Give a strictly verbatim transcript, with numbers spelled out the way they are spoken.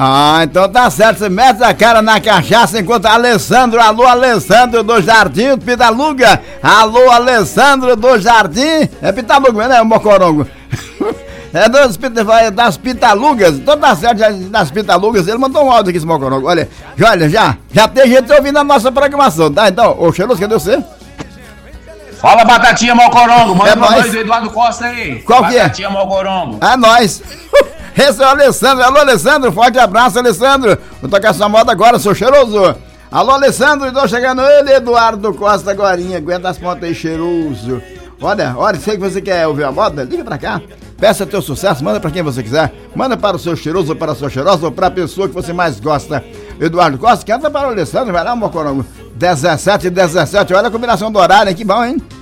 Ah, então tá certo, você mete a cara na cachaça enquanto Alessandro, alô Alessandro do Jardim Pitaluga, alô Alessandro do Jardim, é Pitaluga, né, o Mocorongo? É das, das Pitalugas, então tá certo, das Pitalugas, ele mandou um áudio aqui, esse Mocorongo, olha, olha, já, já tem gente ouvindo a nossa programação, tá? Então, ô Cheiroso, cadê você? Fala, Batatinha Mocorongo, manda é pra nós do Eduardo Costa aí. Qual que é? Batatinha Mocorongo. É nóis. Esse é o Alessandro. Alô, Alessandro, forte abraço, Alessandro. Vou tocar sua moda agora, sou cheiroso. Alô, Alessandro, estou chegando ele, Eduardo Costa agorinha. Aguenta as pontas aí, cheiroso. Olha, olha, sei que você quer ouvir a moda, liga pra cá. Peça teu sucesso, manda pra quem você quiser. Manda para o seu cheiroso, ou para a sua cheirosa, ou para a pessoa que você mais gosta. Eduardo Costa, canta para o Alessandro, vai lá, Mocorongo. dezessete, dezessete, olha a combinação do horário, hein? Que bom, hein?